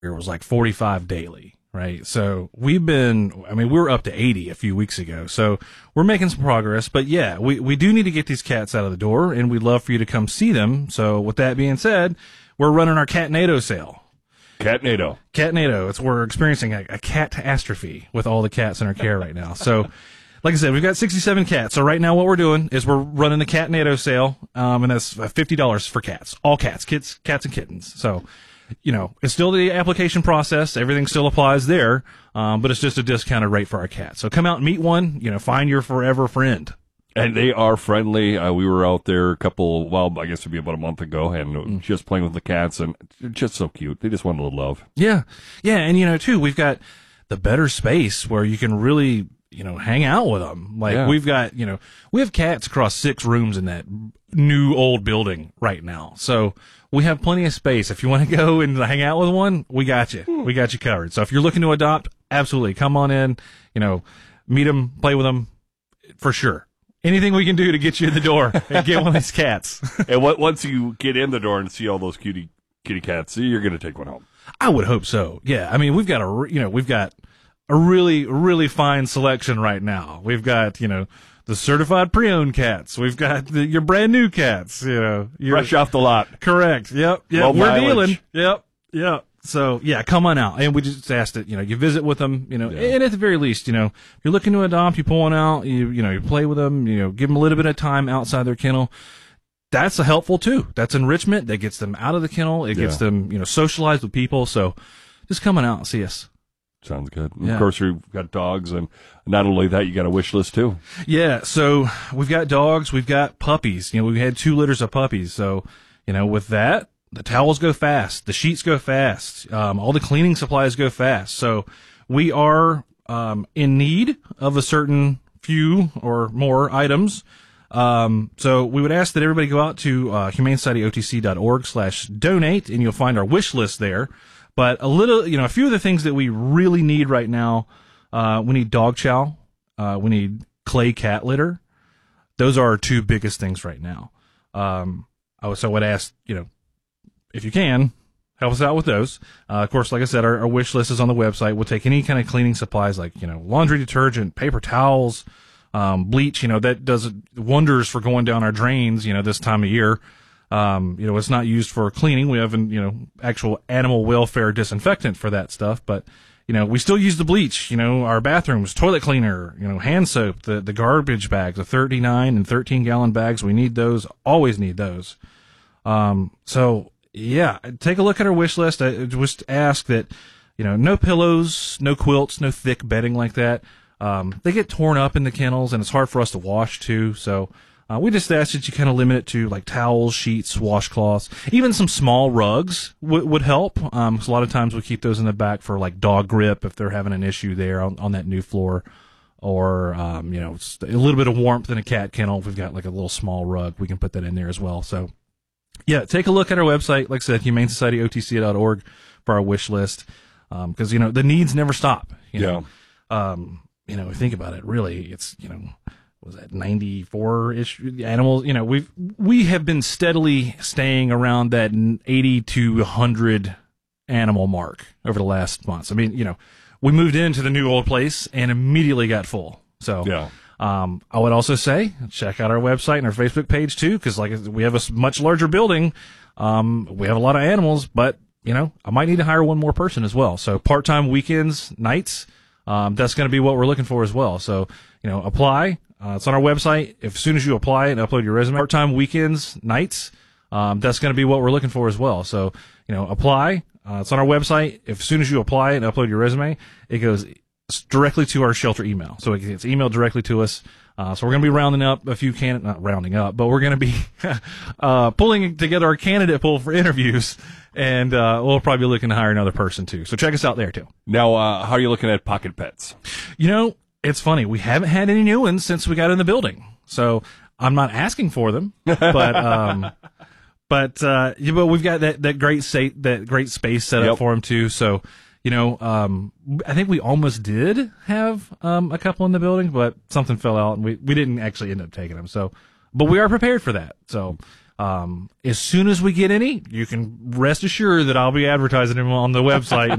it was like 45 daily, right? So we were up to 80 a few weeks ago. So we're making some progress, but yeah, we do need to get these cats out of the door, and we'd love for you to come see them. So with that being said, we're running our Catnado sale. Catnado. We're experiencing a catastrophe with all the cats in our care right now. So, like I said, we've got 67 cats. So right now what we're doing is we're running the Catnado sale, and that's $50 for cats. All cats, cats and kittens. So, it's still the application process. Everything still applies there, but it's just a discounted rate for our cats. So come out and meet one, find your forever friend. And they are friendly. We were out there I guess it'd be about a month ago, and just playing with the cats, and they're just so cute. They just want a little love. Yeah. Yeah, and too, we've got the better space where you can really, hang out with them. We've got, we have cats across 6 rooms in that new old building right now. So we have plenty of space. If you want to go and hang out with one, we got you. We got you covered. So if you're looking to adopt, absolutely come on in, meet them, play with them for sure. Anything we can do to get you in the door and get one of these cats. And once you get in the door and see all those kitty cats, you're going to take one home. I would hope so. Yeah. I mean, we've got a really, really fine selection right now. We've got, the certified pre-owned cats. We've got your brand new cats, fresh off the lot. Correct. Yep. Low We're mileage. dealing. Yep. So yeah, come on out. And we just asked that, you visit with them, and at the very least, if you're looking to adopt, you pull one out, you play with them, give them a little bit of time outside their kennel. That's helpful too. That's enrichment. That gets them out of the kennel. It gets them, socialized with people. So just come on out and see us. Sounds good. Yeah. Of course, we've got dogs, and not only that, you got a wish list too. Yeah. So we've got dogs. We've got puppies. We had 2 litters of puppies. So, with that, the towels go fast. The sheets go fast. All the cleaning supplies go fast. So we are in need of a certain few or more items. So we would ask that everybody go out to humanesocietyotc.org/donate, and you'll find our wish list there. But a few of the things that we really need right now, we need dog chow. We need clay cat litter. Those are our 2 biggest things right now. So I would ask, if you can, help us out with those. Of course, like I said, our wish list is on the website. We'll take any kind of cleaning supplies like, laundry detergent, paper towels, bleach, that does wonders for going down our drains, this time of year. It's not used for cleaning. We have actual animal welfare disinfectant for that stuff, but, we still use the bleach, our bathrooms, toilet cleaner, hand soap, the garbage bags, the 39 and 13 gallon bags. We need those, always need those. So yeah, take a look at our wish list. I just ask that, no pillows, no quilts, no thick bedding like that. They get torn up in the kennels, and it's hard for us to wash too. So, we just ask that you kind of limit it to like towels, sheets, washcloths, even some small rugs would help. 'Cause a lot of times we keep those in the back for like dog grip if they're having an issue there on that new floor, or, a little bit of warmth in a cat kennel. If we've got like a little small rug, we can put that in there as well. So yeah, take a look at our website. Like I said, humanesocietyotc.org for our wish list. 'Cause, the needs never stop. Think about it, really, it's, was that 94-ish animals? We have been steadily staying around that 80 to 100 animal mark over the last months. I mean, we moved into the new old place and immediately got full. So, I would also say check out our website and our Facebook page too, because we have a much larger building. We have a lot of animals, but I might need to hire one more person as well. So part-time weekends, nights, that's going to be what we're looking for as well. So, apply. It's on our website. As soon as you apply and upload your resume, part-time weekends, nights, that's going to be what we're looking for as well. So, apply. It's on our website. As soon as you apply and upload your resume, it goes directly to our shelter email. So it's emailed directly to us. So we're going to be rounding up a few not rounding up, but we're going to be pulling together our candidate pool for interviews, and we'll probably be looking to hire another person too. So check us out there too. Now, how are you looking at pocket pets? It's funny. We haven't had any new ones since we got in the building. So I'm not asking for them, but we've got that great space set up for them too. So, I think we almost did have a couple in the building, but something fell out and we didn't actually end up taking them. So, but we are prepared for that. So, As soon as we get any, you can rest assured that I'll be advertising them on the website